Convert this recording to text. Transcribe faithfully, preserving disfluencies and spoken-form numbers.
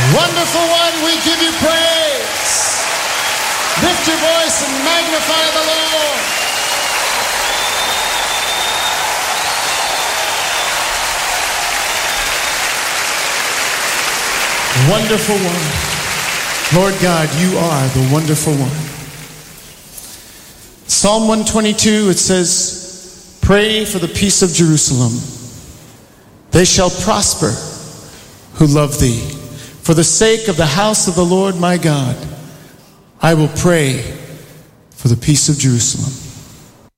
Wonderful one, we give you praise. Lift your voice and magnify the Lord. Wonderful one. Lord God, you are the wonderful one. Psalm one twenty-two, it says, pray for the peace of Jerusalem. They shall prosper who love thee. For the sake of the house of the Lord my God, I will pray for the peace of Jerusalem.